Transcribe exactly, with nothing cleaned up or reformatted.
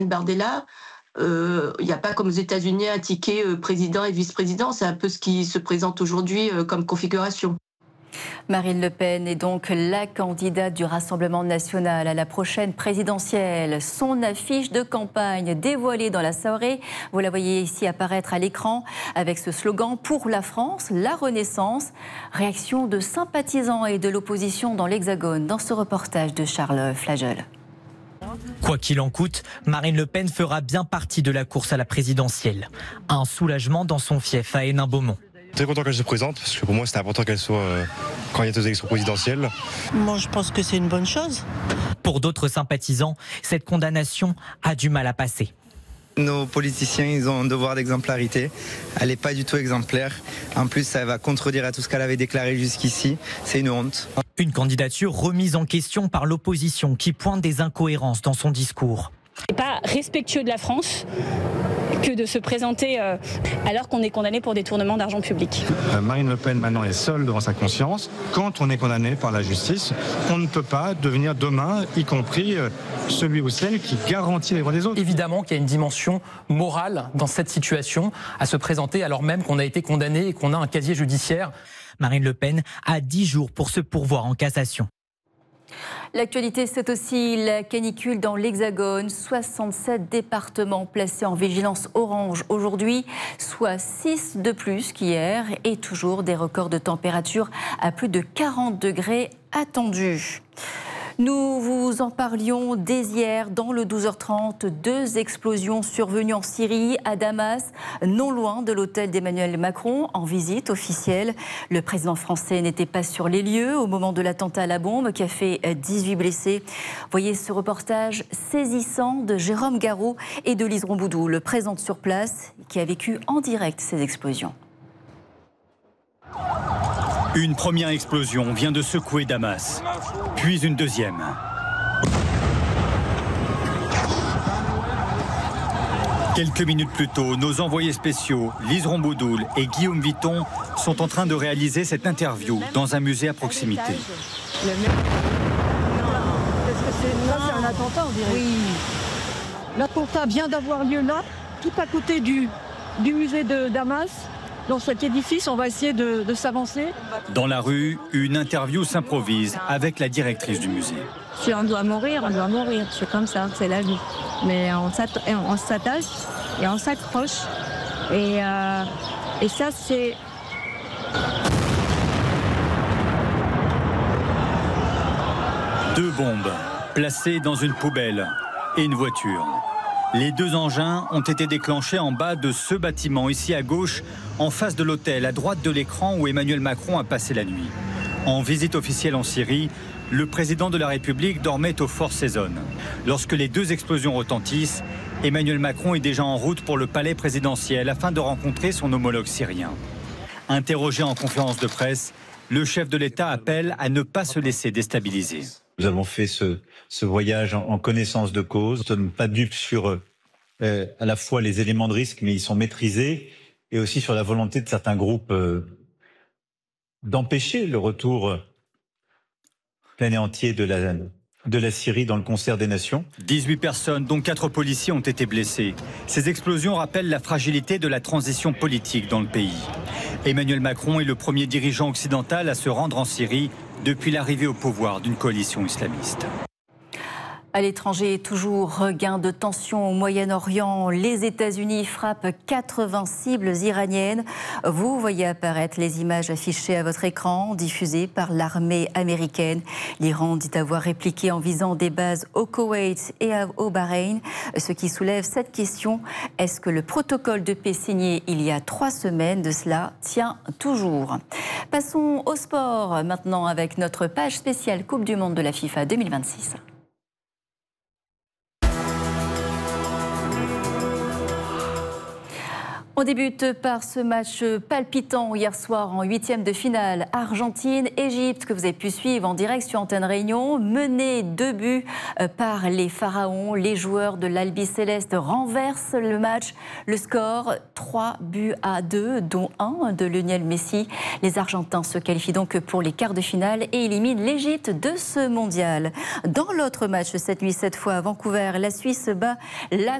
Bardella, euh, il n'y a pas comme aux États-Unis un ticket euh, président et vice-président. C'est un peu ce qui se présente aujourd'hui euh, comme configuration. Marine Le Pen est donc la candidate du Rassemblement national à la prochaine présidentielle. Son affiche de campagne dévoilée dans la soirée, vous la voyez ici apparaître à l'écran avec ce slogan « Pour la France, la Renaissance ». Réaction de sympathisants et de l'opposition dans l'Hexagone dans ce reportage de Charles Flagel. Quoi qu'il en coûte, Marine Le Pen fera bien partie de la course à la présidentielle. Un soulagement dans son fief à Hénin-Beaumont. Très content qu'elle se présente, parce que pour moi c'était important qu'elle soit euh, candidate aux élections présidentielles. Moi je pense que c'est une bonne chose. Pour d'autres sympathisants, cette condamnation a du mal à passer. Nos politiciens, ils ont un devoir d'exemplarité. Elle n'est pas du tout exemplaire. En plus, ça va contredire à tout ce qu'elle avait déclaré jusqu'ici. C'est une honte. Une candidature remise en question par l'opposition qui pointe des incohérences dans son discours. C'est pas respectueux de la France que de se présenter euh, alors qu'on est condamné pour détournement d'argent public. Euh, Marine Le Pen maintenant est seule devant sa conscience. Quand on est condamné par la justice, on ne peut pas devenir demain, y compris euh, celui ou celle qui garantit les droits des autres. Évidemment qu'il y a une dimension morale dans cette situation, à se présenter alors même qu'on a été condamné et qu'on a un casier judiciaire. Marine Le Pen a dix jours pour se pourvoir en cassation. L'actualité, c'est aussi la canicule dans l'Hexagone. soixante-sept départements placés en vigilance orange aujourd'hui, soit six de plus qu'hier. Et toujours des records de température à plus de quarante degrés attendus. Nous vous en parlions dès hier dans le douze heures trente. Deux explosions survenues en Syrie, à Damas, non loin de l'hôtel d'Emmanuel Macron, en visite officielle. Le président français n'était pas sur les lieux au moment de l'attentat à la bombe qui a fait dix-huit blessés. Voyez ce reportage saisissant de Jérôme Garraud et de Lise Romboudou, présente sur place, qui a vécu en direct ces explosions. Une première explosion vient de secouer Damas, puis une deuxième. Quelques minutes plus tôt, nos envoyés spéciaux, Lise Romboudoul et Guillaume Vitton, sont en train de réaliser cette interview dans un musée à proximité. Ça, c'est un attentat, on dirait. Oui. L'attentat vient d'avoir lieu là, tout à côté du, du musée de Damas. Dans cet édifice, on va essayer de, de s'avancer. Dans la rue, une interview s'improvise avec la directrice du musée. Si on doit mourir, on doit mourir. C'est comme ça, c'est la vie. Mais on s'attache et on s'accroche. Et, euh, et ça, c'est... Deux bombes placées dans une poubelle et une voiture. Les deux engins ont été déclenchés en bas de ce bâtiment, ici à gauche, en face de l'hôtel, à droite de l'écran où Emmanuel Macron a passé la nuit. En visite officielle en Syrie, le président de la République dormait au Fort Season. Lorsque les deux explosions retentissent, Emmanuel Macron est déjà en route pour le palais présidentiel afin de rencontrer son homologue syrien. Interrogé en conférence de presse, le chef de l'État appelle à ne pas se laisser déstabiliser. Nous avons fait ce, ce voyage en, en connaissance de cause. Nous ne sommes pas dupes sur euh, à la fois les éléments de risque, mais ils sont maîtrisés, et aussi sur la volonté de certains groupes euh, d'empêcher le retour plein et entier de la, de la Syrie dans le concert des nations. dix-huit personnes, dont quatre policiers, ont été blessés. Ces explosions rappellent la fragilité de la transition politique dans le pays. Emmanuel Macron est le premier dirigeant occidental à se rendre en Syrie depuis l'arrivée au pouvoir d'une coalition islamiste. À l'étranger, toujours regain de tension au Moyen-Orient. Les États-Unis frappent quatre-vingts cibles iraniennes. Vous voyez apparaître les images affichées à votre écran, diffusées par l'armée américaine. L'Iran dit avoir répliqué en visant des bases au Koweït et au Bahreïn. Ce qui soulève cette question, est-ce que le protocole de paix signé il y a trois semaines de cela tient toujours? Passons au sport maintenant avec notre page spéciale Coupe du Monde de la FIFA deux mille vingt-six. On débute par ce match palpitant hier soir en huitième de finale. Argentine-Égypte, que vous avez pu suivre en direct sur Antenne Réunion. Mené deux buts par les Pharaons. Les joueurs de l'Albi Céleste renversent le match. Le score, trois buts à deux, dont un de Lionel Messi. Les Argentins se qualifient donc pour les quarts de finale et éliminent l'Égypte de ce mondial. Dans l'autre match cette nuit, cette fois à Vancouver, la Suisse bat la